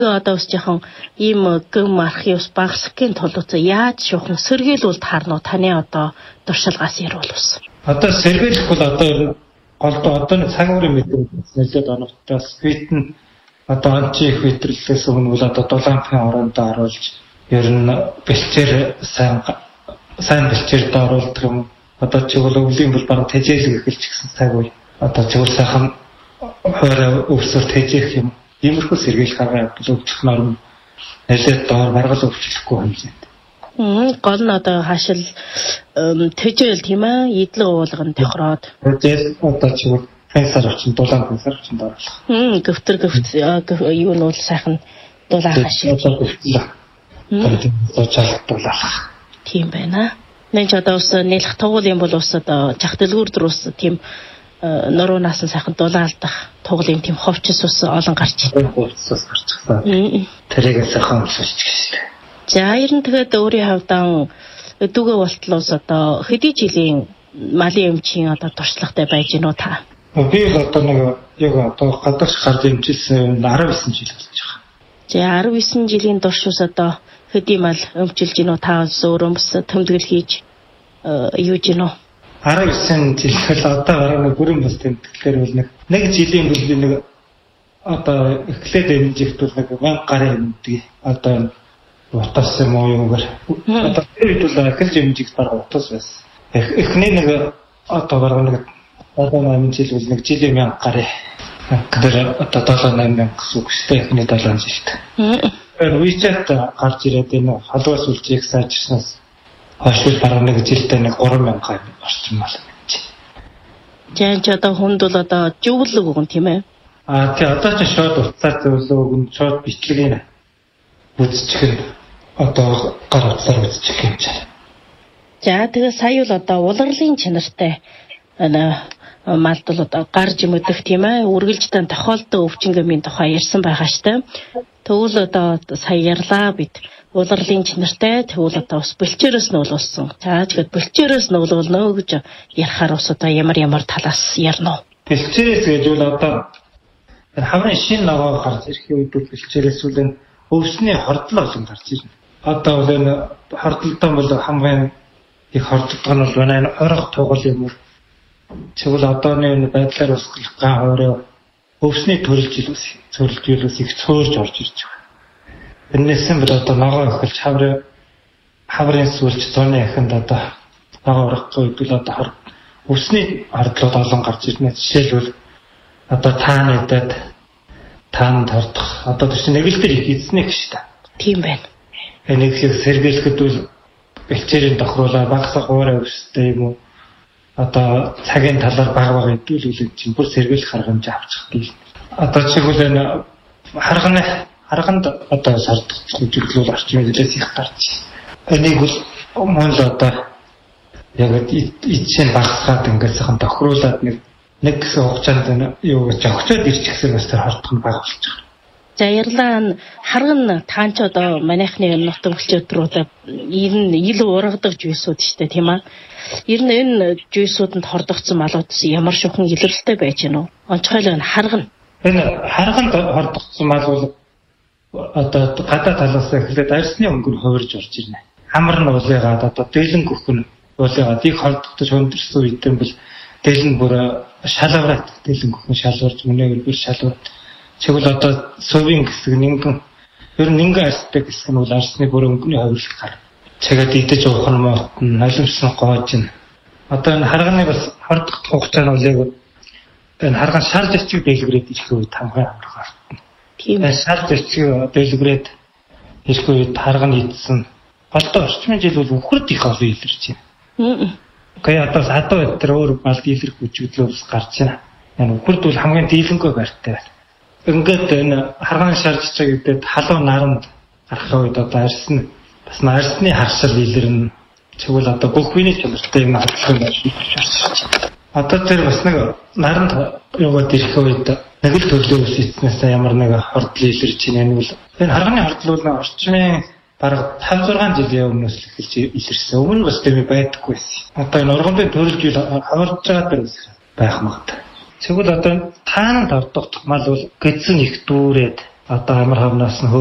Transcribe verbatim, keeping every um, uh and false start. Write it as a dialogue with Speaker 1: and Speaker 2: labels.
Speaker 1: Одоо бас жоохон ийм гэм архивс багсхийн тулд яаж шухан сэргийлүүлд харна уу таны одоо туршилгаас ярил ус.
Speaker 2: Одоо сэргийлэх бол одоо голдоо одоо цаг үрийн мэдрэмж нэлээд оновчтойс битэн одоо анчи их мэдрэлээс өмнө бол одоо дулаанхын орондоо оруулж ер нь бэлчээр сайн сайн бэлчээр дооруулдаг юм. Одоо чигэл өвлийн бол баг тэжээлэг эхэлж гисэн цаг үе. Одоо чигэл сайхан хоороо өвсөөр тэжээх юм. Иймэрхүү сэргийлэх арга явуулах норм нэлээд доор маргал өвчлөхгүй хэмжээнд.
Speaker 1: Мм гол нь одоо хашил тэжээл тийм ээ идэл уулган тохироод.
Speaker 2: Тэжээл одоо чигэл фэнсар очин дулаан фэнсар очин доорлох.
Speaker 1: Мм гөвтөр гөвт юу нь бол сайхан дулаан хашил.
Speaker 2: Мм зочаалт дулаах.
Speaker 1: Тийм байна. Нэн ч одоо ус нэлэх тугуул юм бол ус одоо жах дэлгүүр дөрөс тийм нуруунаас сайхан дулаалдах тугуулын тийм ховчс ус олон гарч
Speaker 2: байна. Ховчс ус гарчихсан. Тэрийг сайхан өлсөж гişтэй.
Speaker 1: За ер нь тэгээд өөрийн хавьдан өдөгөө болтлоос одоо хэдий жилийн малын эмчийн одоо туршлагатай байж гинөө та.
Speaker 2: Би одоо нэг яг одоо гадагш гарч эмчилсэн арав есөн жил болж байгаа.
Speaker 1: За арав есөн жилийн турш ус одоо хэдий мал өмчилж гинөө та өөрөө бас тэмдэглэл хийж юу гинөө.
Speaker 2: арав есөн жил одоо гараа нэг бүрэн бас тэмдэглэлээр бол нэг нэг жилийн бол би нэг одоо эхлээд эмжихт бол нэг мянга гарын эмдэг. Одоо утас юм уу юугаар. Одоо тэр үед бол эхэлж эмжих бараг утас байсан. Эхний нэг одоо бараг нэг одоо найман жил бол нэг жилийн мянга гарын. Тэр одоо долоо найман мянга гэсэн үг шүү дээ. Эхний долоо жилд. Тэр WeChat гарч ирээд энэ халуус үлжих сайжирснаас хойш бараг нэг жилдээ нэг гурван мянга орчим мал гэж.
Speaker 1: Жан ч одоо хүнд бол одоо зөвлөг өгөн тийм ээ.
Speaker 2: Аа тий одоо ч шууд утсаар зөвлөг өгөн шууд бичлэгийг үзчих нь одоо гар утсаар үзчих юм чинь.
Speaker 1: За тэгээ сая бол одоо улирлын чанартай малд бол одоо гарж мэдэх тийм ээ. Үргэлжлэн тохиолдсон өвчнгөмийн тухай ярьсан байгаа штэ. Тэгвэл одоо сая ярьлаа бид. Улирлын чанартай тэгвэл одоо бас бэлчээрээс нь уулсан. За тэгээд бэлчээрээс нь уулна гэж ярихаар бас одоо ямар ямар талаас ярина уу?
Speaker 2: Бэлчээрээс гэж бол одоо хаврын шин ногоо гарч ирэх үед бэлчээрээс үл өвсний хордлоо олон гарч ирнэ. Одоо бол энэ хордлолтон бол хамгийн их хордлого нь бол энэ орох тугал юм уу? Тэгвэл одооны энэ байдлаар бас ган хоороо өвсний төрөлжилс төрөлжилс их цөөрж орж ирж байгаа. Энэс нь бол одоо ногоо эхэлж хаврын хаврын сүлж зуны ахинд одоо ногоо урах үед бол одоо өвсний хордлоод олон гарч ирнэ. Жишээлбэл одоо тааны дэд таанд хордох одоо тийм нэг л төр их эзнэ гэж та.
Speaker 1: Тийм байна.
Speaker 2: Энийг сэргийлэхэд бол бэлчээрийн тохируулаа багасаа хуурай өвстэй юм уу? Одоо цагийн талаар баг баг хэдүүлүүлэн чинь бүр сэргийлэх арга хэмжээ авчих гээл. Одоо чигүүл энэ харганы харганд одоо сардах зүйлүүд орчин үеэс их гарч. Энийг бол мөн л одоо яг ичсэн багасгаад ингээд сайхан тохируулаад нэг нэг гэсэн хугацаанд юу гэж огцоод ирчихсэн бас тэр хордох нь баг болж байгаа.
Speaker 1: За ярьлаа харган таанч одоо манайхны нот өнгөлчөд рүү ер нь ил ургадаг жүйсүүд шүү дээ тийм аа. Ер нь энэ жүйсүүдэнд хордогдсон малууд ямар шухан илэрлэлтэй байж гэнэ үү? Онцгойлоо харган.
Speaker 2: Энэ харганд хордогдсон мал бол одоо гадаа талаас эхлээд арьсны өнгөр хувирж орж ирнэ. Хамар нь уулыгаад одоо дээлэн гөхөн уулыгаад их хордогдож хөндөрсөн үед юм бол дээлэн бүр шалавраад дээлэн гөхөн шалварж мөнөөр бүр шалвард. Тэгвэл одоо сувийн хэсэг нэгэн ер нь нэгэн арьстай хэсэг нь бол арьсны бүр өнгөний хувирлт гар. Тэгээд идэж уух нь моот нулимсан гоож ин. Одоо энэ харганы бас хордох хугацаа нь бол энэ харган шар зэчиг дэлгэрээд ирэх үед хамгийн амархан артна. Тийм ээ шар зэчиг дэлгэрээд ирэх үед харган идсэн. Одоо орчмын жил бол үхрд их олон илэрч байна. Гэхдээ одоо садуу өтер өөр мал дийлэрх хүчтэй гарч байна. Энэ үхрд бол хамгийн дийлэнгүй барьтай байна. Ингээд энэ харгаан шарж чаг гэдэг халуун наранд гарах үед одоо арьсны бас арьсны харшил илэрнэ. Тэгвэл одоо бүх хүний чөлөөтэй юм хаалцсан байж байна. Одоо тэр бас нэг наранд яваад ирэх үед нэг л төрлөө үсэцнээс ямар нэг хордол илэрч байна бол энэ харгааны хордол бол орчмын бараг тавь зургаан жилийн өмнөөс л эхэлж илэрсэн. Өмнө бас тийм байдаггүй байсан. Одоо энэ ургамлын төрөлжил хаварж байгаа дээрс байх магадгүй. Тэгвэл одоо таананд ордох мал бол гэдсэн их дүүрээд одоо амар хавнаас нь